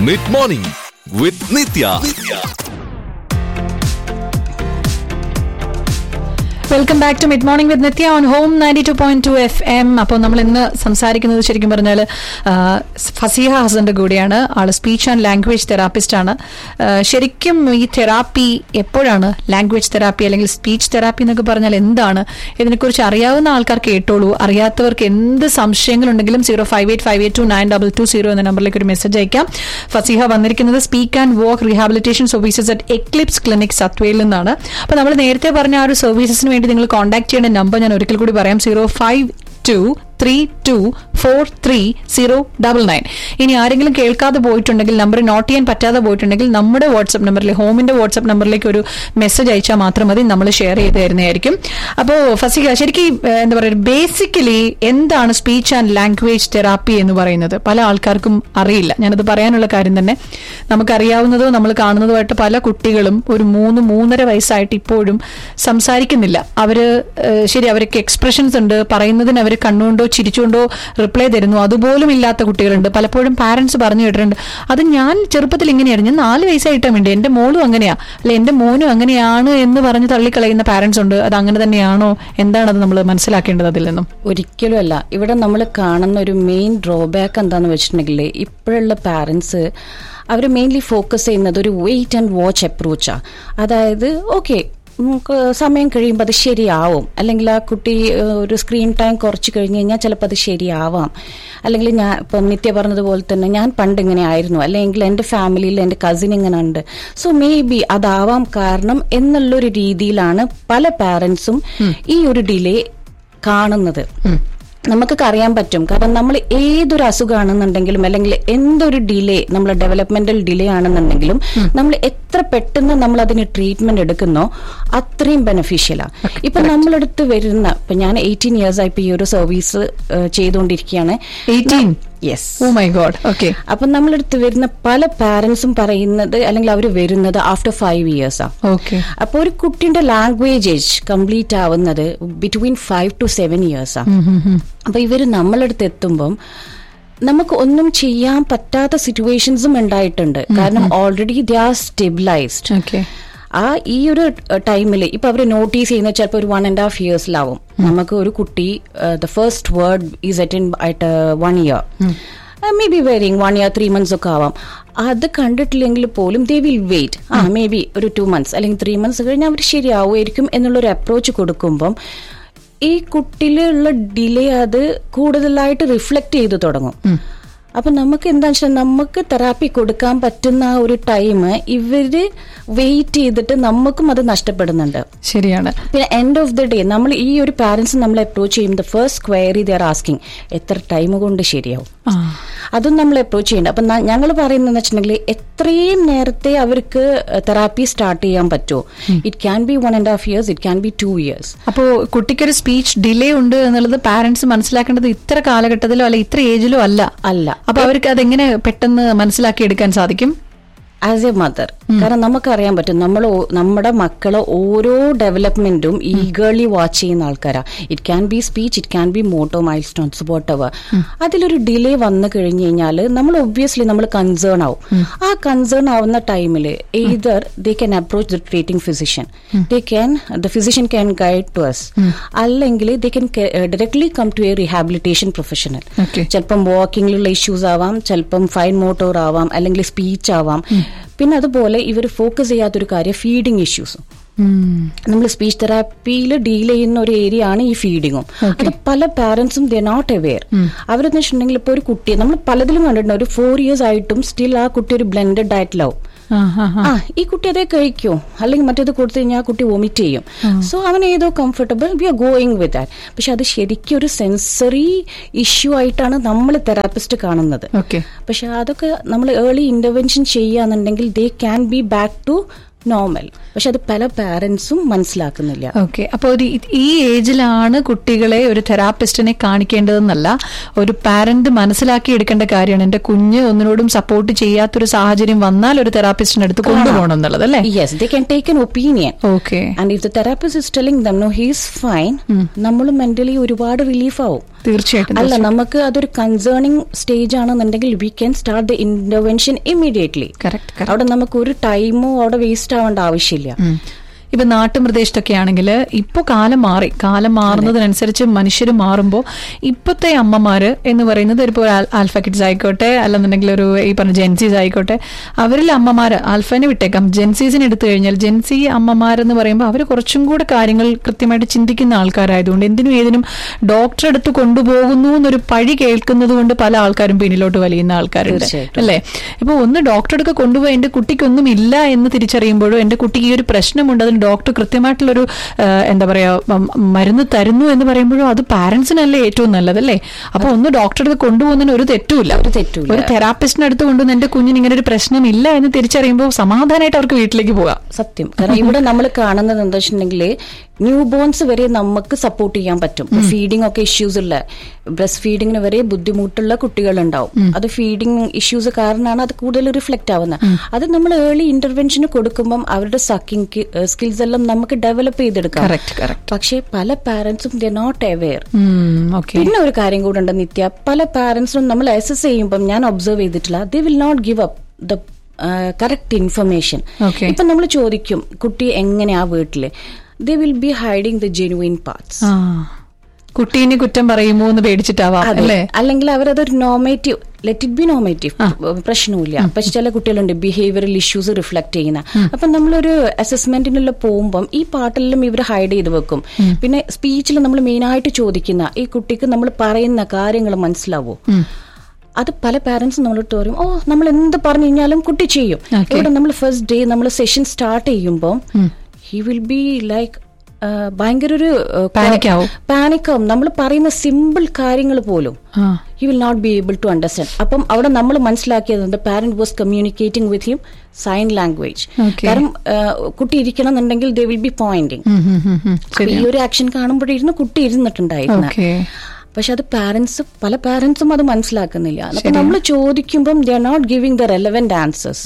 Mid Morning with Nitya. Welcome back to mid morning with Nithya on home 92.2 FM. അപ്പോൾ നമ്മൾ ഇന്ന് സംസാരിക്കുന്നത് ശരിക്കും പറഞ്ഞാൽ ഫസിഹ ഹസന്റെ കൂടെയാണ്. ആള് സ്പീച്ച് ആൻഡ് ലാംഗ്വേജ് തെറാപ്പിസ്റ്റ് ആണ്. ശരിക്കും ഈ തെറാപ്പി എപ്പോഴാണ് ലാംഗ്വേജ് തെറാപ്പി അല്ലെങ്കിൽ സ്പീച്ച് തെറാപ്പി എന്നൊക്കെ പറഞ്ഞാൽ എന്താണ്, ഇതിനെക്കുറിച്ച് അറിയാവുന്ന ആൾക്കാർ കേട്ടോളൂ. അറിയാത്തവർക്ക് എന്ത് സംശയങ്ങളുണ്ടെങ്കിലും 0585829220 എന്ന നമ്പറിലേക്ക് ഒരു മെസ്സേജ് അയക്കാം. ഫസിഹ വന്നിരിക്കുന്നത് speak and walk rehabilitation services at Eclipse clinic സത്വയിൽ നിന്നാണ്. അപ്പോൾ നമ്മൾ നേരത്തെ പറഞ്ഞ ആ ഒരു സർവീസസിന് വേണ്ടി നിങ്ങൾ കോൺടാക്ട് ചെയ്യേണ്ട നമ്പർ ഞാൻ ഒരിക്കൽ കൂടി പറയാം. 0523243099. ഇനി ആരെങ്കിലും കേൾക്കാതെ പോയിട്ടുണ്ടെങ്കിൽ, നമ്പർ നോട്ട് ചെയ്യാൻ പറ്റാതെ പോയിട്ടുണ്ടെങ്കിൽ നമ്മുടെ വാട്സ്ആപ്പ് നമ്പറിൽ, ഹോമിന്റെ വാട്സ്ആപ്പ് നമ്പറിലേക്ക് ഒരു മെസ്സേജ് അയച്ചാൽ മാത്രം മതി, നമ്മൾ ഷെയർ ചെയ്ത് തരുന്നതായിരിക്കും. അപ്പോൾ ഫസിക, ശരിക്കും എന്താ പറയുക, ബേസിക്കലി എന്താണ് സ്പീച്ച് ആൻഡ് ലാംഗ്വേജ് തെറാപ്പി എന്ന് പറയുന്നത്? പല ആൾക്കാർക്കും അറിയില്ല. ഞാനത് പറയാനുള്ള കാര്യം തന്നെ, നമുക്കറിയാവുന്നതോ നമ്മൾ കാണുന്നതുമായിട്ട് പല കുട്ടികളും ഒരു 3-3.5 വയസ്സായിട്ട് ഇപ്പോഴും സംസാരിക്കുന്നില്ല. അവർക്ക് എക്സ്പ്രഷൻസ് ഉണ്ട്, പറയുന്നതിന് അവർ കണ്ണുകൊണ്ടോ ചിരിച്ചുകൊണ്ടോ റിപ്ലൈ തരുന്നു. അതുപോലും ഇല്ലാത്ത കുട്ടികളുണ്ട്. പലപ്പോഴും പാരന്റ്സ് പറഞ്ഞു കേട്ടിട്ടുണ്ട്, അത് ഞാൻ ചെറുപ്പത്തിൽ ഇങ്ങനെയായിരുന്നു, ഞാൻ 4 വയസ്സായിട്ടാ വേണ്ടി, എന്റെ മോളും അങ്ങനെയാ, അല്ലെ എന്റെ മോനും അങ്ങനെയാണ് എന്ന് പറഞ്ഞ് തള്ളിക്കളയുന്ന പാരന്റ്സ് ഉണ്ട്. അത് അങ്ങനെ തന്നെയാണോ? എന്താണത് നമ്മൾ മനസ്സിലാക്കേണ്ടത് അതിൽ നിന്നും? ഒരിക്കലും അല്ല. ഇവിടെ നമ്മൾ കാണുന്ന ഒരു മെയിൻ ഡ്രോബാക്ക് എന്താന്ന് വെച്ചിട്ടുണ്ടെങ്കിൽ, ഇപ്പോഴുള്ള പാരന്റ്സ് അവർ മെയിൻലി ഫോക്കസ് ചെയ്യുന്നത് ഒരു വെയിറ്റ് ആൻഡ് വാച്ച് അപ്രോച്ചാ. അതായത് ഓക്കെ, സമയം കഴിയുമ്പോൾ അത് ശരിയാവും, അല്ലെങ്കിൽ ആ കുട്ടി ഒരു സ്ക്രീൻ ടൈം കുറച്ച് കഴിഞ്ഞ് കഴിഞ്ഞാൽ ചിലപ്പോൾ അത് ശരിയാവാം, അല്ലെങ്കിൽ ഞാൻ ഇപ്പം നിത്യ പറഞ്ഞതുപോലെ തന്നെ ഞാൻ പണ്ട് ഇങ്ങനെ ആയിരുന്നു, അല്ലെങ്കിൽ എൻ്റെ ഫാമിലിയിൽ എൻ്റെ കസിൻ ഇങ്ങനെ ഉണ്ട്, സോ മേ ബി അതാവാം കാരണം എന്നുള്ളൊരു രീതിയിലാണ് പല പാരന്റ്സും ഈ ഒരു ഡിലേ കാണുന്നത്. നമുക്കൊക്കെ അറിയാൻ പറ്റും, കാരണം നമ്മൾ ഏതൊരു അസുഖമാണെന്നുണ്ടെങ്കിലും അല്ലെങ്കിൽ എന്തൊരു ഡിലേ, നമ്മൾ ഡെവലപ്മെന്റൽ ഡിലേ ആണെന്നുണ്ടെങ്കിലും നമ്മൾ എത്ര പെട്ടെന്ന് നമ്മൾ അതിന് ട്രീറ്റ്മെന്റ് എടുക്കുന്നോ അത്രയും ബെനിഫിഷ്യലാണ്. ഇപ്പൊ നമ്മളെടുത്ത് വരുന്ന, ഇപ്പൊ ഞാൻ 18 years ആയി ഇപ്പൊ ഈ ഒരു സർവീസ് ചെയ്തുകൊണ്ടിരിക്കുകയാണ്. 18? Yes. Oh my God. Okay. അപ്പൊ നമ്മളെടുത്ത് വരുന്ന പല പാരന്റ്സും പറയുന്നത്, അല്ലെങ്കിൽ അവർ വരുന്നത് ആഫ്റ്റർ 5 years ആ. ഓക്കെ. അപ്പൊ ഒരു കുട്ടിയുടെ ലാംഗ്വേജ് ഏജ് കംപ്ലീറ്റ് ആവുന്നത് ബിറ്റ്വീൻ 5 to 7 years ആ. അപ്പൊ ഇവര് നമ്മളടുത്ത് എത്തുമ്പം നമുക്ക് ഒന്നും ചെയ്യാൻ പറ്റാത്ത സിറ്റുവേഷൻസും ഉണ്ടായിട്ടുണ്ട്. കാരണം ഓൾറെഡി ദേ ആർ സ്റ്റെബിലൈസ്ഡ്. ഈ ഒരു ടൈമിൽ ഇപ്പൊ അവര് നോട്ടീസ് ചെയ്യുന്നത് ചിലപ്പോൾ ഒരു 1.5 years നമുക്ക് ഒരു കുട്ടി the first word is at 1 year, may be വെരിങ് 1 year 3 months ഒക്കെ ആവാം. അത് കണ്ടിട്ടില്ലെങ്കിൽ പോലും they will wait, may be ഒരു 2 months അല്ലെങ്കിൽ 3 months കഴിഞ്ഞാൽ അവർ ശരിയാവുമായിരിക്കും എന്നുള്ളൊരു അപ്രോച്ച് കൊടുക്കുമ്പം ഈ കുട്ടിയിലുള്ള ഡിലേ അത് കൂടുതലായിട്ട് റിഫ്ലക്ട് ചെയ്തു തുടങ്ങും. അപ്പൊ നമുക്ക് എന്താണെന്ന് വെച്ചാൽ നമുക്ക് തെറാപ്പി കൊടുക്കാൻ പറ്റുന്ന ആ ഒരു ടൈം ഇവര് വെയിറ്റ് ചെയ്തിട്ട് നമുക്കും അത് നഷ്ടപ്പെടുന്നുണ്ട്. ശരിയാണ്. പിന്നെ എൻഡ് ഓഫ് ദി ഡേ നമ്മൾ ഈ ഒരു പാരന്റ്സ് നമ്മൾ അപ്രോച്ച് ചെയ്യുമ്പോൾ first query they are asking, എത്ര ടൈം കൊണ്ട് ശരിയാവും? അതും നമ്മൾ അപ്രോച്ച് ചെയ്യണ്ട. അപ്പൊ ഞങ്ങൾ പറയുന്നതെന്ന് വെച്ചിട്ടുണ്ടെങ്കിൽ എത്രയും നേരത്തെ അവർക്ക് തെറാപ്പി സ്റ്റാർട്ട് ചെയ്യാൻ പറ്റുമോ. It can be 1.5 years, it can be 2 years. അപ്പോൾ കുട്ടിക്കൊരു സ്പീച്ച് ഡിലേ ഉണ്ട് എന്നുള്ളത് പാരന്റ്സ് മനസ്സിലാക്കേണ്ടത് ഇത്ര കാലഘട്ടത്തിലോ അല്ല ഇത്ര ഏജിലോ അല്ല. അപ്പൊ അവർക്ക് അതെങ്ങനെ പെട്ടെന്ന് മനസ്സിലാക്കി എടുക്കാൻ സാധിക്കും? ആസ് എ മദർ, കാരണം നമുക്കറിയാൻ പറ്റും നമ്മുടെ മക്കളെ ഓരോ ഡെവലപ്മെന്റും ഈഗർലി വാച്ച് ചെയ്യുന്ന ആൾക്കാരാ. It can be speech, it can be motto mile stones, whatever. അതിലൊരു ഡിലേ വന്നു കഴിഞ്ഞു കഴിഞ്ഞാൽ നമ്മൾ ഒബ്വിയസ്ലി നമ്മൾ കൺസേൺ ആവും. ആ കൺസേൺ ആവുന്ന ടൈമിൽ either they can approach the treating physician, the physician can guide to us, അല്ലെങ്കിൽ they can directly come to A rehabilitation professional. ചിലപ്പം വാക്കിങ്ങിലുള്ള ഇഷ്യൂസ് ആവാം, ചിലപ്പം ഫൈൻ മോട്ടോർ ആവാം, അല്ലെങ്കിൽ സ്പീച്ച് ആവാം. പിന്നെ അതുപോലെ ഇവർ ഫോക്കസ് ചെയ്യാത്തൊരു കാര്യം ഫീഡിങ് ഇഷ്യൂസും. നമ്മൾ സ്പീച്ച് തെറാപ്പിയിൽ ഡീൽ ചെയ്യുന്ന ഒരു ഏരിയ ആണ് ഈ ഫീഡിങ്ങും. അത് പല പാരന്റ്സും ദേ നോട്ട് അവെയർ. അവരെന്ന് വെച്ചിട്ടുണ്ടെങ്കിൽ ഇപ്പൊ ഒരു കുട്ടിയെ നമ്മൾ പലതിലും കണ്ടിട്ടുണ്ട്, ഒരു 4 years ആയിട്ടും സ്റ്റിൽ ആ കുട്ടി ഒരു ബ്ലെൻഡഡ് ഡയറ്റിലാവും. ഈ കുട്ടി അതേ കഴിക്കോ, അല്ലെങ്കിൽ മറ്റേത് കൊടുത്തു കഴിഞ്ഞാൽ ആ കുട്ടി വൊമിറ്റ് ചെയ്യും. സോ അവൻ ഏതോ comfortable, V are going with that. പക്ഷെ അത് ശരിക്കും ഒരു സെൻസറി ഇഷ്യൂ ആയിട്ടാണ് നമ്മൾ തെറാപ്പിസ്റ്റ് കാണുന്നത്. പക്ഷെ അതൊക്കെ നമ്മൾ early intervention ചെയ്യാന്നുണ്ടെങ്കിൽ they can be back to normal. പക്ഷെ അത് പല പാരന്റ്സും മനസ്സിലാക്കുന്നില്ല. ഓക്കെ, അപ്പൊ ഈ ഏജിലാണ് കുട്ടികളെ ഒരു തെറാപ്പിസ്റ്റിനെ കാണിക്കേണ്ടതെന്നല്ല, ഒരു പാരന്റ് മനസ്സിലാക്കി എടുക്കേണ്ട കാര്യമാണ്. എന്റെ കുഞ്ഞ് ഒന്നിനോടും സപ്പോർട്ട് ചെയ്യാത്തൊരു സാഹചര്യം വന്നാൽ ഒരു തെറാപ്പിസ്റ്റിന്റെ അടുത്ത് കൊണ്ടുപോകണം എന്നുള്ളത് അല്ലേ? Yes, they can take N opinion. Okay, and if the therapist is telling dum no he is fine, നമ്മൾ മെന്റലി ഒരുപാട് റിലീഫ് ആവും. തീർച്ചയായിട്ടും. അല്ല, നമുക്ക് അതൊരു കൺസേണിംഗ് സ്റ്റേജ് ആണെന്നുണ്ടെങ്കിൽ we can start the intervention immediately. അവിടെ നമുക്ക് ഒരു ടൈമോ അവിടെ വേസ്റ്റ് ആവേണ്ട ആവശ്യമില്ല. ഇപ്പൊ നാട്ടുപ്രദേശത്തൊക്കെ ആണെങ്കിൽ ഇപ്പൊ കാലം മാറുന്നതിനനുസരിച്ച് മനുഷ്യർ മാറുമ്പോൾ ഇപ്പോഴത്തെ അമ്മമാര് എന്ന് പറയുന്നത് ഇപ്പോൾ ആൽഫ കിഡ്സ് ആയിക്കോട്ടെ, അല്ലെന്നുണ്ടെങ്കിൽ ഒരു ഈ പറഞ്ഞ ജെൻസീസ് ആയിക്കോട്ടെ, അവരിൽ അമ്മമാര്, ആൽഫനെ വിട്ടേക്കാം, ജെൻസീസിന് എടുത്തു കഴിഞ്ഞാൽ ജെൻസി അമ്മമാരെന്ന് പറയുമ്പോൾ അവർ കുറച്ചും കൂടെ കാര്യങ്ങൾ കൃത്യമായിട്ട് ചിന്തിക്കുന്ന ആൾക്കാരായതുകൊണ്ട് എന്തിനും ഏതിനും ഡോക്ടറെ അടുത്ത് കൊണ്ടുപോകുന്നു എന്നൊരു പഴി കേൾക്കുന്നത് കൊണ്ട് പല ആൾക്കാരും പിന്നിലോട്ട് വലിയുന്ന ആൾക്കാരുണ്ട് അല്ലേ? ഇപ്പൊ ഒന്ന് ഡോക്ടറെ അടുത്ത് കൊണ്ടുപോയി എന്റെ കുട്ടിക്കൊന്നും ഇല്ല എന്ന് തിരിച്ചറിയുമ്പോഴും എന്റെ കുട്ടിക്ക് ഈ ഒരു പ്രശ്നമുണ്ട്, അതിന് ഡോക്ടർ കൃത്യമായിട്ടുള്ളൊരു എന്താ പറയാ മരുന്ന് തരുന്നു എന്ന് പറയുമ്പോഴും അത് പാരന്റ്സിനല്ലേ ഏറ്റവും നല്ലതല്ലേ? അപ്പൊ ഒന്ന് ഡോക്ടറെ അടുത്ത് കൊണ്ടുപോകുന്നതിന് ഒരു തെറ്റുമില്ല. ഒരു തെറാപ്പിസ്റ്റിന്റെ അടുത്ത് കൊണ്ടുവന്ന് എന്റെ കുഞ്ഞിന് ഇങ്ങനെ ഒരു പ്രശ്നം ഇല്ല എന്ന് തിരിച്ചറിയുമ്പോൾ സമാധാനമായിട്ട് അവർക്ക് വീട്ടിലേക്ക് പോകാം. സത്യം. കാരണം ഇവിടെ നമ്മൾ കാണുന്നത് എന്താ വെച്ചിട്ടുണ്ടെങ്കിൽ ന്യൂ ബോൺസ് വരെ നമുക്ക് സപ്പോർട്ട് ചെയ്യാൻ പറ്റും. ഫീഡിംഗ് ഒക്കെ ഇഷ്യൂസ് ഉള്ള, ബ്രസ്റ്റ് ഫീഡിങ്ങിന് വരെ ബുദ്ധിമുട്ടുള്ള കുട്ടികളുണ്ടാവും. അത് ഫീഡിങ് ഇഷ്യൂസ് കാരണമാണ് അത് കൂടുതൽ റിഫ്ലക്ട് ആവുന്നത്. അത് നമ്മൾ ഏർലി ഇന്റർവെൻഷന് കൊടുക്കുമ്പോൾ അവരുടെ സക്കിംഗ് സ്കിൽസ് എല്ലാം നമുക്ക് ഡെവലപ്പ് ചെയ്തെടുക്കാം. പക്ഷെ പല പാരന്റ്സും ദേ നോട്ട് അവെയർ. പിന്നെ ഒരു കാര്യം കൂടെ ഉണ്ട് നിത്യ, പല പാരന്റ്സും നമ്മൾ അസസ് ചെയ്യുമ്പോൾ ഞാൻ ഒബ്സർവ് ചെയ്തിട്ടില്ല, they will not give up the correct information. ഇപ്പൊ നമ്മൾ ചോദിക്കും കുട്ടി എങ്ങനെയാ വീട്ടില്, they will be hiding the genuine parts. കുട്ടീനെ കുറ്റം പറയുമോ എന്ന് പേടിച്ചിട്ടാവാം അല്ലേ? അല്ലെങ്കിൽ അവരതൊരു normative, let it be normative, പ്രശ്നമില്ല. പക്ഷെ ചില കുട്ടികളുണ്ട് ബിഹേവിയറൽ ഇഷ്യൂസ് റിഫ്ലക്ട് ചെയ്യുന്ന. അപ്പൊ നമ്മളൊരു അസസ്മെന്റിനെല്ലാം പോകുമ്പോൾ ഈ പാട്ടെല്ലാം ഇവർ ഹൈഡ് ചെയ്ത് വെക്കും. പിന്നെ സ്പീച്ചിൽ നമ്മൾ മെയിനായിട്ട് ചോദിക്കുന്ന ഈ കുട്ടിക്ക് നമ്മൾ പറയുന്ന കാര്യങ്ങൾ മനസ്സിലാവോ? അത് പല പാരന്റ്സും നമ്മളോട് പറയും, ഓ നമ്മൾ എന്ത് പറഞ്ഞു കഴിഞ്ഞാലും കുട്ടി ചെയ്യും. ഇവിടെ നമ്മൾ ഫസ്റ്റ് ഡേ നമ്മൾ സെഷൻ സ്റ്റാർട്ട് ചെയ്യുമ്പോൾ he will be like ഭയങ്കര ഒരു പാനിക്കാവും. നമ്മൾ പറയുന്ന സിമ്പിൾ കാര്യങ്ങൾ പോലും he will not be able to understand. അപ്പം അവിടെ നമ്മൾ മനസ്സിലാക്കിയത് the parent was communicating with him sign language. കാരണം കുട്ടി ഇരിക്കണം എന്നുണ്ടെങ്കിൽ they will be pointing. ഈ ഒരു ആക്ഷൻ കാണുമ്പോഴിരുന്ന് കുട്ടി ഇരുന്നിട്ടുണ്ടായിരുന്നു. പക്ഷെ അത് പല പാരന്റ്സും അത് മനസ്സിലാക്കുന്നില്ല. അപ്പൊ നമ്മൾ ചോദിക്കുമ്പം they are not giving the relevant answers.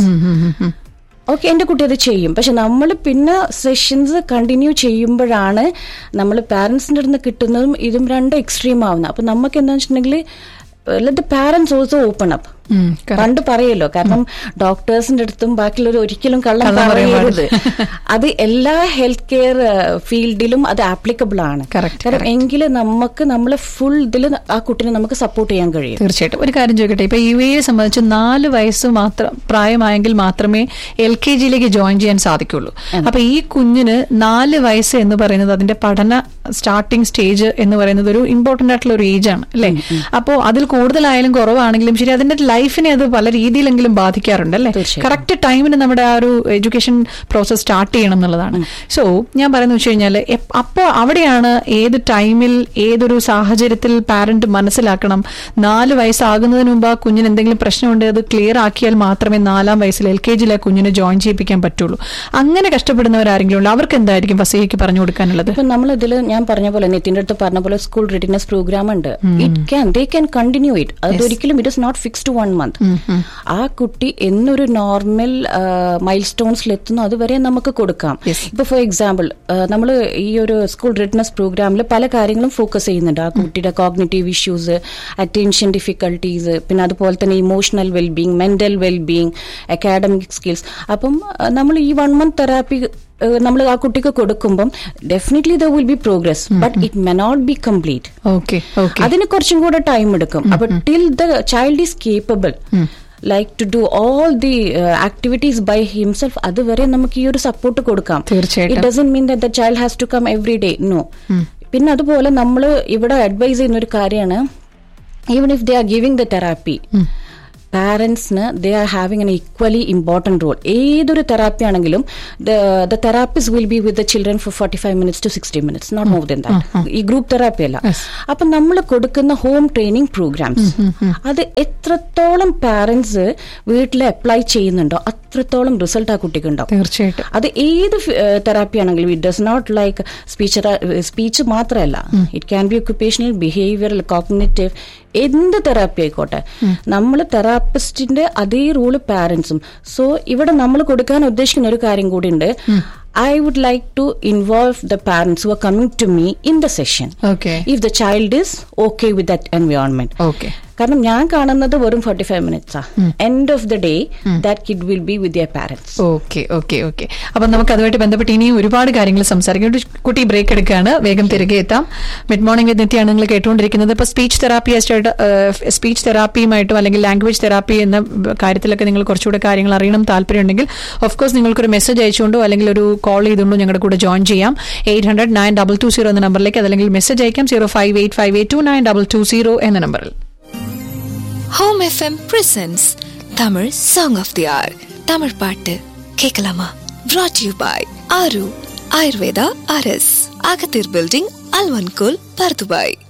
Okay, എന്റെ കുട്ടി അത് ചെയ്യും. പക്ഷെ നമ്മൾ പിന്നെ സെഷൻസ് കണ്ടിന്യൂ ചെയ്യുമ്പോഴാണ് നമ്മൾ പാരന്റ്സിന്റെ അടുത്ത് കിട്ടുന്നതും ഇതും രണ്ടും എക്സ്ട്രീം ആവുന്നത്. അപ്പൊ നമുക്ക് എന്താ വെച്ചിട്ടുണ്ടെങ്കിൽ let the parents also open up. പണ്ട് പറയല്ലോ, കാരണം ഡോക്ടേഴ്സിന്റെ അടുത്തും ബാക്കിയുള്ളവർ ഒരിക്കലും കള്ളം പറയരുത്. അത് എല്ലാ ഹെൽത്ത് കെയർ ഫീൽഡിലും അത് ആപ്ലിക്കബിൾ ആണ്. കാരണം എങ്കിലും നമുക്ക് നമ്മളെ ഫുൾ ഇതിൽ ആ കുട്ടിനെ നമുക്ക് സപ്പോർട്ട് ചെയ്യാൻ കഴിയും. തീർച്ചയായിട്ടും. ഒരു കാര്യം ചോദിക്കട്ടെ, ഇപ്പൊ യുഎയെ സംബന്ധിച്ച് 4 വയസ്സ് പ്രായമായെങ്കിൽ മാത്രമേ LKGയിലേക്ക് ജോയിൻ ചെയ്യാൻ സാധിക്കുള്ളൂ. അപ്പൊ ഈ കുഞ്ഞിന് 4 വയസ്സ് എന്ന് പറയുന്നത് അതിന്റെ പഠന സ്റ്റാർട്ടിംഗ് സ്റ്റേജ് എന്ന് പറയുന്നത് ഒരു ഇമ്പോർട്ടന്റ് ആയിട്ടുള്ള ഒരു ഏജ് ആണ് അല്ലെ? അപ്പോ അതിൽ കൂടുതലായാലും കുറവാണെങ്കിലും ശരി, അതിന്റെ ലൈഫിനെ അത് പല രീതിയിലെങ്കിലും ബാധിക്കാറുണ്ട് അല്ലെ? കറക്റ്റ് ടൈമിന് നമ്മുടെ ആ ഒരു എഡ്യൂക്കേഷൻ പ്രോസസ് സ്റ്റാർട്ട് ചെയ്യണം എന്നുള്ളതാണ്. സോ ഞാൻ പറയുന്നത് വെച്ച് കഴിഞ്ഞാൽ അപ്പോൾ അവിടെയാണ് ഏത് ടൈമിൽ ഏതൊരു സാഹചര്യത്തിൽ പാരന്റ് മനസ്സിലാക്കണം. 4 വയസ്സാകുന്നതിന് മുമ്പ് ആ കുഞ്ഞിന് എന്തെങ്കിലും പ്രശ്നമുണ്ട് അത് ക്ലിയർ ആക്കിയാൽ മാത്രമേ 4ാം വയസ്സിൽ LKGയിലെ കുഞ്ഞിനെ ജോയിൻ ചെയ്യിപ്പിക്കാൻ പറ്റുള്ളൂ. അങ്ങനെ കഷ്ടപ്പെടുന്നവരാരെങ്കിലും ഉള്ളൂ, അവർക്ക് എന്തായിരിക്കും ഫസീഹയ്ക്ക് പറഞ്ഞു കൊടുക്കാനുള്ളത്? ഇപ്പൊ നമ്മൾ ഇതിൽ ഞാൻ പറഞ്ഞ പോലെ നിതിന്റെ അടുത്ത് പറഞ്ഞ പോലെ സ്കൂൾ റെഡിനെസ് പ്രോഗ്രാം ഉണ്ട്. they can continue it. അതൊരിക്കലും it is not fixed 1 month. ആ കുട്ടി എന്നൊരു നോർമൽ മൈൽ സ്റ്റോൺസിൽ എത്തുന്നു അതുവരെ നമുക്ക് കൊടുക്കാം. ഇപ്പൊ ഫോർ എക്സാമ്പിൾ നമ്മൾ ഈ ഒരു സ്കൂൾ റെഡിനെസ് പ്രോഗ്രാമിൽ പല കാര്യങ്ങളും ഫോക്കസ് ചെയ്യുന്നുണ്ട്. ആ കുട്ടിയുടെ കോഗ്നിറ്റീവ് ഇഷ്യൂസ്, അറ്റൻഷൻ ഡിഫിക്കൽട്ടീസ്, പിന്നെ അതുപോലെ തന്നെ emotional wellbeing, mental wellbeing, academic skills. അപ്പം നമ്മൾ ഈ 1 month തെറാപ്പി നമ്മൾ ആ കുട്ടിക്ക് കൊടുക്കുമ്പം definitely there will be progress, but it may not be complete. അതിന് കുറച്ചും കൂടെ ടൈം എടുക്കും. അപ്പൊ till the child is capable like to do all the activities by himself, അതുവരെ നമുക്ക് ഈ ഒരു സപ്പോർട്ട് കൊടുക്കാം. It doesn't mean that the child has to come every day. No. പിന്നെ അതുപോലെ നമ്മൾ ഇവിടെ അഡ്വൈസ് ചെയ്യുന്ന ഒരു കാര്യമാണ്, even if they are giving the therapy, പാരന്റ്സിന് they are having N equally important role. ഏതൊരു തെറാപ്പി ആണെങ്കിലും the therapist will be with the children four 45 minutes to 60 minutes, not more than that. ഈ group therapy അല്ല. അപ്പൊ നമ്മൾ കൊടുക്കുന്ന home training programmes അത് എത്രത്തോളം parents വീട്ടിൽ അപ്ലൈ ചെയ്യുന്നുണ്ടോ അത്രത്തോളം റിസൾട്ട് ആ കുട്ടിക്ക് ഉണ്ടാവും. തീർച്ചയായിട്ടും. അത് ഏത് തെറാപ്പി ആണെങ്കിലും it does not like speech മാത്രമല്ല, it can be occupational, behavioural, cognitive, എന്ത് തെറാപ്പി ആയിക്കോട്ടെ. നമ്മൾ തെറാപ്പിസ്റ്റിന്റെ അതേ റൂള് പാരന്റ്സും. സോ ഇവിടെ നമ്മൾ കൊടുക്കാൻ ഉദ്ദേശിക്കുന്ന ഒരു കാര്യം കൂടി ഉണ്ട്. I would like to involve the parents who are coming to me in the session. Okay. If the child is okay with that environment. Okay. കാരണം ഞാൻ കാണുന്നത് വെറും 45 minutes. End of the day that kid will be with their parents. Okay okay okay. അപ്പൊ നമുക്ക് അതുമായിട്ട് ബന്ധപ്പെട്ട് ഇനിയും ഒരുപാട് കാര്യങ്ങൾ സംസാരിക്കും. ഒരു കുട്ടി ബ്രേക്ക് എടുക്കുകയാണ്, വേഗം തിരികെ എത്താം. മിഡ് മോർണിംഗ് വിത്ത് നിത്യയാണ് നിങ്ങൾ കേട്ടുകൊണ്ടിരിക്കുന്നത്. ഇപ്പൊ സ്പീച്ച് തെറാപ്പിയുമായിട്ടും അല്ലെങ്കിൽ ലാംഗ്വേജ് തെറാപ്പി എന്ന കാര്യത്തിലൊക്കെ നിങ്ങൾ കുറച്ചുകൂടെ കാര്യങ്ങൾ അറിയണം താല്പര്യമുണ്ടെങ്കിൽ ഓഫ്കോഴ്സ് നിങ്ങൾക്കൊരു മെസ്സേജ് അയച്ചുകൊണ്ടോ അല്ലെങ്കിൽ ഒരു കോൾ ചെയ്തുകൊണ്ടോ ഞങ്ങളുടെ കൂടെ ജോയിൻ ചെയ്യാം. 800-9220 എന്ന നമ്പറിലേക്ക്, അല്ലെങ്കിൽ മെസ്സേജ് അയക്കാം 0585829220 എന്ന നമ്പറിൽ. Home FM presents Tamil song of they are. Tamil பாட்டு கேட்கலாமா? brought you by ஆரு ஆயுர்வேதா RS, அகத்தீர் பில்டிங், அல்வன்கோல், பர்துபாய்.